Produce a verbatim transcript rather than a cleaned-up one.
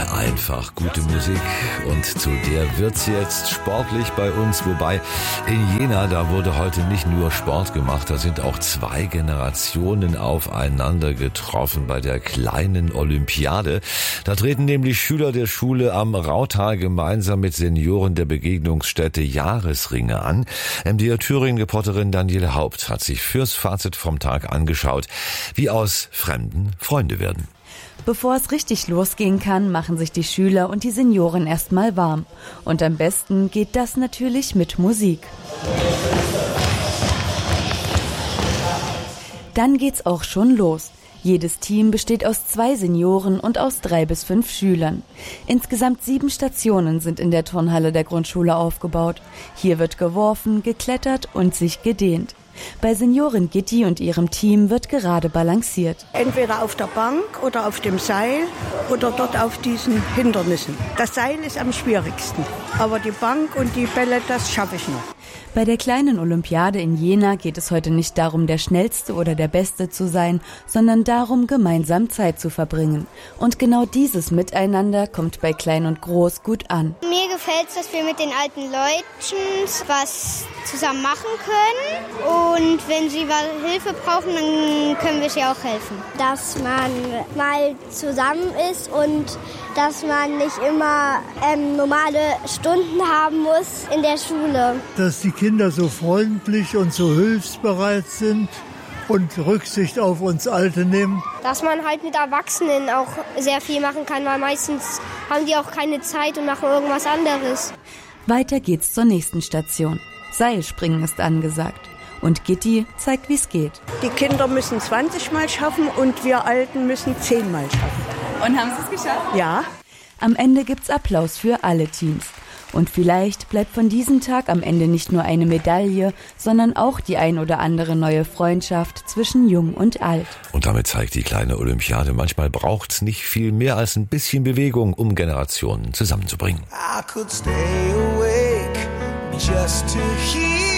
einfach gute Musik und zu der wird's jetzt sportlich bei uns, wobei in Jena, da wurde heute nicht nur Sport gemacht, da sind auch zwei Generationen aufeinander getroffen bei der kleinen Olympiade. Da treten nämlich Schüler der Schule am Rautal gemeinsam mit Senioren der Begegnungsstätte Jahresringe an. M D R Thüringen-Reporterin Daniela Haupt hat sich fürs Fazit vom Tag angeschaut, wie aus Fremden Freunde werden. Bevor es richtig losgehen kann, machen sich die Schüler und die Senioren erstmal warm. Und am besten geht das natürlich mit Musik. Dann geht's auch schon los. Jedes Team besteht aus zwei Senioren und aus drei bis fünf Schülern. Insgesamt sieben Stationen sind in der Turnhalle der Grundschule aufgebaut. Hier wird geworfen, geklettert und sich gedehnt. Bei Seniorin Gitti und ihrem Team wird gerade balanciert. Entweder auf der Bank oder auf dem Seil oder dort auf diesen Hindernissen. Das Seil ist am schwierigsten, aber die Bank und die Bälle, das schaffe ich noch. Bei der kleinen Olympiade in Jena geht es heute nicht darum, der Schnellste oder der Beste zu sein, sondern darum, gemeinsam Zeit zu verbringen. Und genau dieses Miteinander kommt bei Klein und Groß gut an. Mir gefällt es, dass wir mit den alten Leuten was zusammen machen können. Und wenn sie Hilfe brauchen, dann können wir sie auch helfen. Dass man mal zusammen ist und dass man nicht immer ähm, normale Stunden haben muss in der Schule. Dass die Kinder so freundlich und so hilfsbereit sind und Rücksicht auf uns Alte nehmen. Dass man halt mit Erwachsenen auch sehr viel machen kann, weil meistens haben die auch keine Zeit und machen irgendwas anderes. Weiter geht's zur nächsten Station. Seilspringen ist angesagt. Und Gitti zeigt, wie's geht. Die Kinder müssen zwanzig Mal schaffen und wir Alten müssen zehn Mal schaffen. Und haben sie es geschafft? Ja. Am Ende gibt's Applaus für alle Teams. Und vielleicht bleibt von diesem Tag am Ende nicht nur eine Medaille, sondern auch die ein oder andere neue Freundschaft zwischen Jung und Alt. Und damit zeigt die kleine Olympiade, manchmal braucht's nicht viel mehr als ein bisschen Bewegung, um Generationen zusammenzubringen. I could stay awake just to hear